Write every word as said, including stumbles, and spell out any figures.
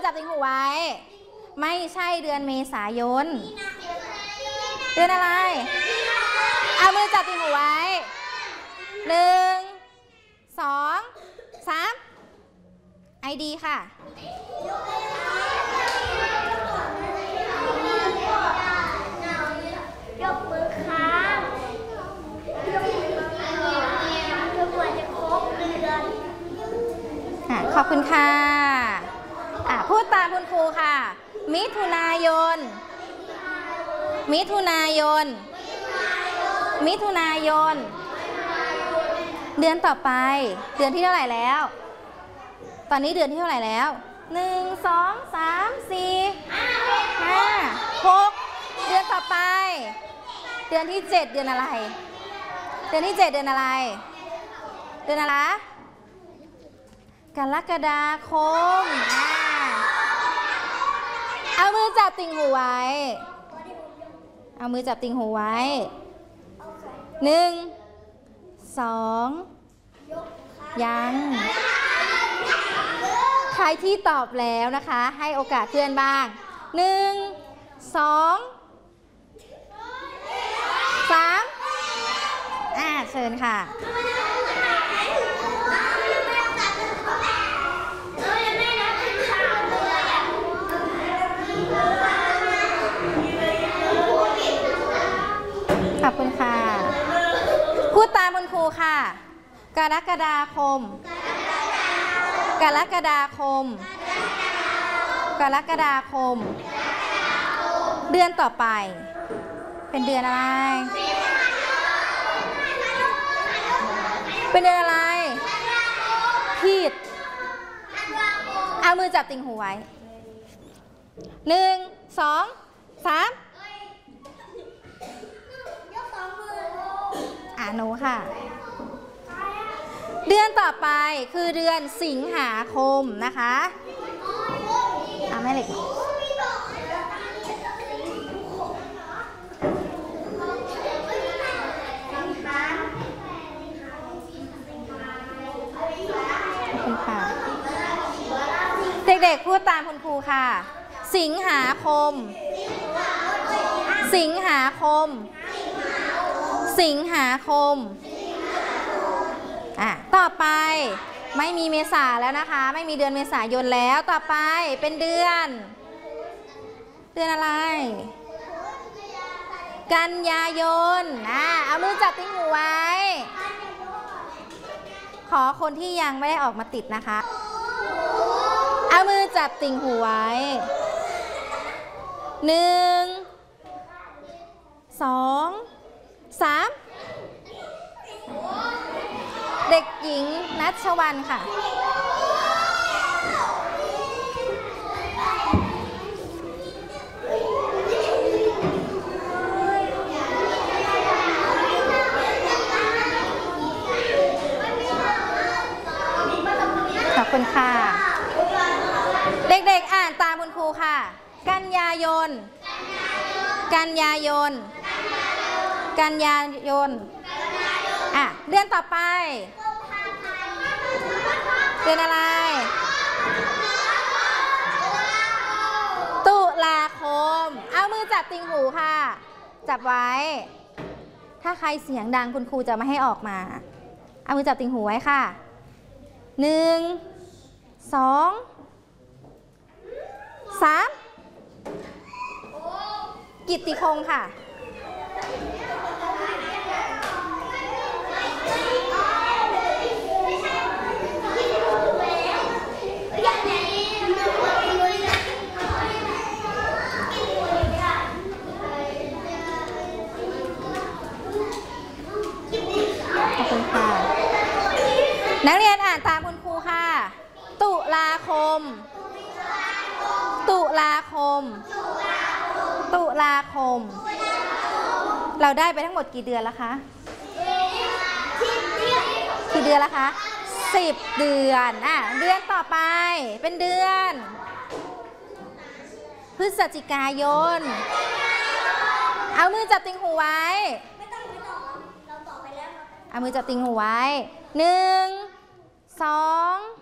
จับติ่งหูไว้ไม่ใช่เดือนเมษายนเดือนอะไรเอามือจับติ่งหูไว้หนึ่งสองสามไอดีค่ะยกมือค้างยกมือค้างจนกว่าจะครบเดือนขอบคุณค่ะพูดตามคุณครูค่ะมิถุนายนมิถุนายนมิถุนายนเดือนต่อไปเดือนที่เท่าไหร่แล้วตอนนี้เดือนที่เท่าไหร่แล้วหนึ่งสองสามสี่ห้าหกเดือนต่อไปเดือนที่เจ็ดเดือนอะไรเดือนที่เจ็ดเดือนอะไรเดือนอะไรกรกฎาคมเอามือจับติ่งหูไว้เอามือจับติ่งหูไว้หนึ่งสองยังใครที่ตอบแล้วนะคะให้โอกาสเพื่อนบ้างหนึ่งสองสามอ่าเชิญค่ะขอบคุณค่ะพูดตามคุณครูค่ะกรกฎาคมกรกฎาคมกรกฎาคมเดือนต่อไปเป็นเดือนอะไรเป็นเดือนอะไรผิดเอามือจับติ่งหูไว้หนึ่งสองสามอ่าหนูค่ะเดือนต่อไปคือเดือนสิงหาคมนะคะอ่าแม่เหล็กเด็กๆพูดตามคุณครูค่ะสิงหาคมสิงหาคมสิงหาคมอ่ะต่อไปไม่มีเมษาแล้วนะคะไม่มีเดือนเมษายนแล้วต่อไปเป็นเดือนเดือนอะไรกันยายนอ่ะเอามือจับติ่งหูไว้ขอคนที่ยังไม่ได้ออกมาติดนะคะเอามือจับติ่งหูไว้หนึ่งสองสามเด็กหญิงนัชวรรณค่ะขอบคุณค่ะเด็กๆอ่านตามคุณครูค่ะกันยายนกันยายนกันยายนอ่ะเดือนต่อไปเดือนอะไรตุลาคมเอามือจับติ่งหูค่ะจับไว้ถ้าใครเสียงดังคุณครูจะไม่ให้ออกมาเอามือจับติ่งหูไว้ค่ะหนึ่งสองสามกิตติคงค์ค่ะนักเรียนอ่านตามคุณครูค่ะตุลาคมตุลาคมตุลาคมเราได้ไปทั้งหมดกี่เดือนแล้วคะกี่เดือนแล้วคะสิบเดือนอ่ะเดือนต่อไปเป็นเดือนพฤศจิกายนเอามือจับติ่งหูไว้เอามือจับติ่งหูไว้หนึ่งสอง